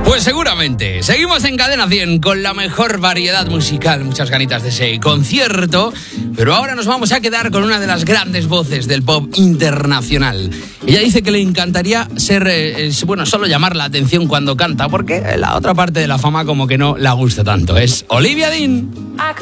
Pues seguramente. Seguimos en Cadena 100 con la mejor variedad musical. Muchas ganitas de ese concierto. Pero ahora nos vamos a quedar con una de las grandes voces del pop internacional. Ella dice que le encantaría ser, solo llamar la atención cuando canta, porque la otra parte de la fama como que no la gusta tanto. Es Olivia Dean.